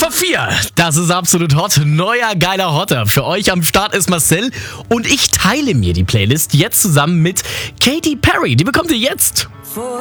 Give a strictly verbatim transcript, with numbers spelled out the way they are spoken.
vor vier. Das ist absolut hot. Neuer geiler Hotter. Für euch am Start ist Marcel und ich teile mir die Playlist jetzt zusammen mit Katy Perry. Die bekommt ihr jetzt.